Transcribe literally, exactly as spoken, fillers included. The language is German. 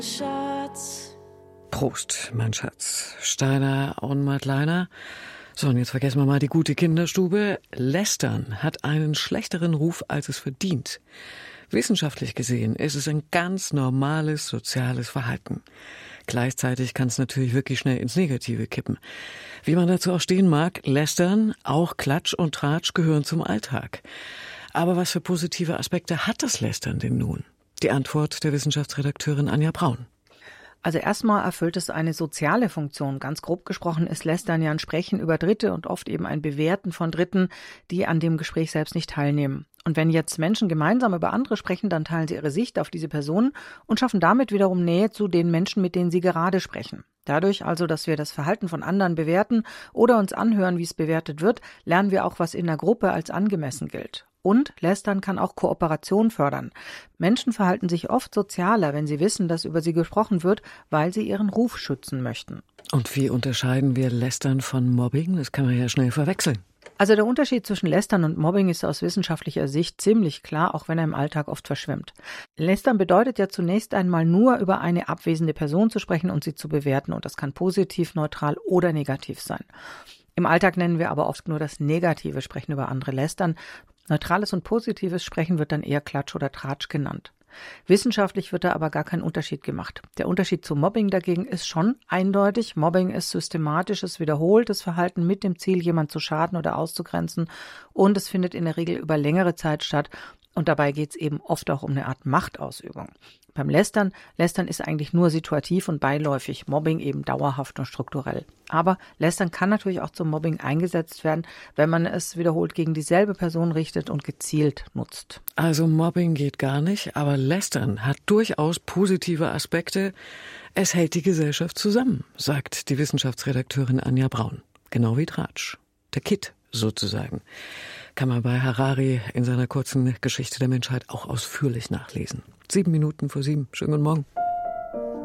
Schatz. Prost, mein Schatz. Steiner und Madleiner. So, und jetzt vergessen wir mal die gute Kinderstube. Lästern hat einen schlechteren Ruf, als es verdient. Wissenschaftlich gesehen ist es ein ganz normales soziales Verhalten. Gleichzeitig kann es natürlich wirklich schnell ins Negative kippen. Wie man dazu auch stehen mag, Lästern, auch Klatsch und Tratsch gehören zum Alltag. Aber was für positive Aspekte hat das Lästern denn nun? Die Antwort der Wissenschaftsredakteurin Anja Braun. Also erstmal erfüllt es eine soziale Funktion. Ganz grob gesprochen ist Lästern ja ein Sprechen über Dritte und oft eben ein Bewerten von Dritten, die an dem Gespräch selbst nicht teilnehmen. Und wenn jetzt Menschen gemeinsam über andere sprechen, dann teilen sie ihre Sicht auf diese Personen und schaffen damit wiederum Nähe zu den Menschen, mit denen sie gerade sprechen. Dadurch also, dass wir das Verhalten von anderen bewerten oder uns anhören, wie es bewertet wird, lernen wir auch, was in der Gruppe als angemessen gilt. Und Lästern kann auch Kooperation fördern. Menschen verhalten sich oft sozialer, wenn sie wissen, dass über sie gesprochen wird, weil sie ihren Ruf schützen möchten. Und wie unterscheiden wir Lästern von Mobbing? Das kann man ja schnell verwechseln. Also der Unterschied zwischen Lästern und Mobbing ist aus wissenschaftlicher Sicht ziemlich klar, auch wenn er im Alltag oft verschwimmt. Lästern bedeutet ja zunächst einmal nur über eine abwesende Person zu sprechen und sie zu bewerten. Und das kann positiv, neutral oder negativ sein. Im Alltag nennen wir aber oft nur das negative Sprechen über andere Lästern. Neutrales und positives Sprechen wird dann eher Klatsch oder Tratsch genannt. Wissenschaftlich wird da aber gar kein Unterschied gemacht. Der Unterschied zu Mobbing dagegen ist schon eindeutig. Mobbing ist systematisches, wiederholtes Verhalten mit dem Ziel, jemand zu schaden oder auszugrenzen. Und es findet in der Regel über längere Zeit statt. Und dabei geht es eben oft auch um eine Art Machtausübung. Beim Lästern, Lästern ist eigentlich nur situativ und beiläufig, Mobbing eben dauerhaft und strukturell. Aber Lästern kann natürlich auch zum Mobbing eingesetzt werden, wenn man es wiederholt gegen dieselbe Person richtet und gezielt nutzt. Also Mobbing geht gar nicht, aber Lästern hat durchaus positive Aspekte. Es hält die Gesellschaft zusammen, sagt die Wissenschaftsredakteurin Anja Braun. Genau wie Tratsch. Der Kitt sozusagen. Kann man bei Harari in seiner kurzen Geschichte der Menschheit auch ausführlich nachlesen. Sieben Minuten vor sieben. Schönen guten Morgen.